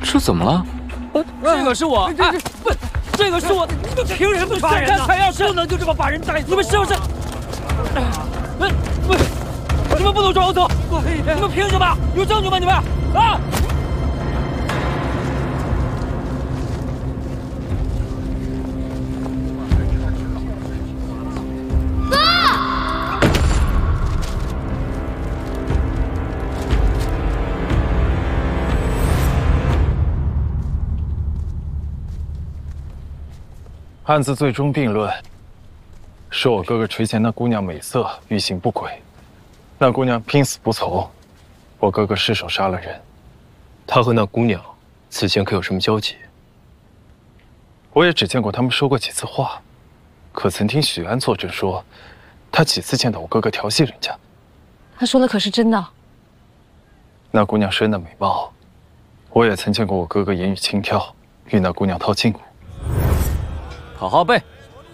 这怎么了？这个是我，哎，不，这个是我，你们凭什么抓人呢？不能就这么把人带走！你们是不是？不，你们不能抓我走！你们凭什么？有证据吗？你们啊！ 案子最终定论，是我哥哥垂涎那姑娘美色，欲行不轨。那姑娘拼死不从，我哥哥失手杀了人。 他和那姑娘此前可有什么交集？ 我也只见过他们说过几次话，可曾听许安作证说，他几次见到我哥哥调戏人家。 他说的可是真的？ 那姑娘生的美貌，我也曾见过我哥哥言语轻佻，与那姑娘套近乎。 好好背。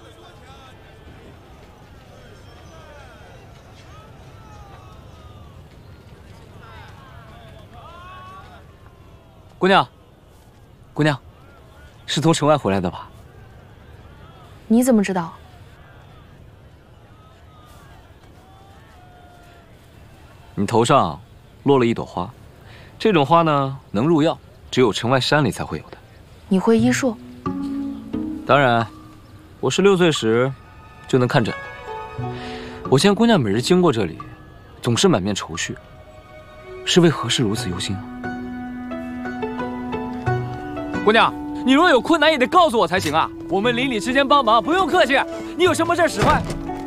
姑娘，姑娘，是从城外回来的吧？ 你怎么知道？ 你头上落了一朵花，这种花呢能入药，只有城外山里才会有的。 你会医术？ 当然。 我16岁时就能看诊了。我见姑娘每日经过这里，总是满面愁绪，是为何事如此忧心啊？姑娘，你若有困难也得告诉我才行啊！我们邻里之间帮忙，不用客气。你有什么事使唤，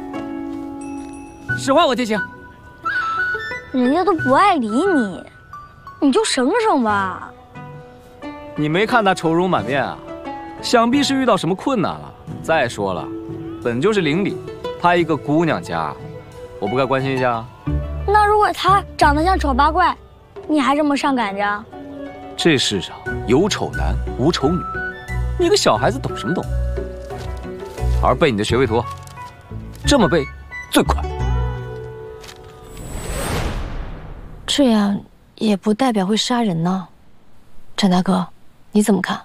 我就行。 人家都不爱理你，你就省省吧。 你没看他愁容满面啊？想必是遇到什么困难了。 再说了，本就是邻里，她一个姑娘家，我不该关心一下？ 那如果她长得像丑八怪，你还这么上赶着？ 这世上有丑男无丑女，你个小孩子懂什么懂？好好背你的穴位图，这么背最快。 这样也不代表会杀人呢，展大哥，你怎么看？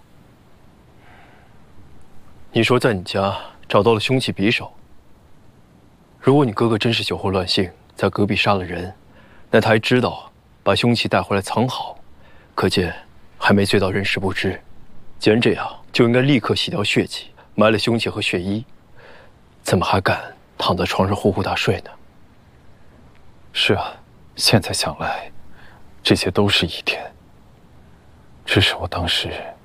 你说在你家找到了凶器匕首。如果你哥哥真是酒后乱性，在隔壁杀了人，那他还知道把凶器带回来藏好，可见还没醉到人事不知。既然这样，就应该立刻洗掉血迹，埋了凶器和血衣。怎么还敢躺在床上呼呼大睡呢？ 是啊，现在想来，这些都是疑点。只是我当时